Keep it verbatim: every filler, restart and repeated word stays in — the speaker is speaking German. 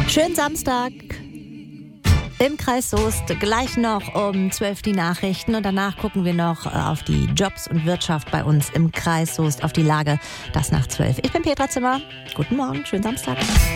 Schönen Samstag im Kreis Soest. Gleich noch um zwölf die Nachrichten und danach gucken wir noch auf die Jobs und Wirtschaft bei uns im Kreis Soest, auf die Lage. Das nach zwölf. Ich bin Petra Zimmer. Guten Morgen, schönen Samstag.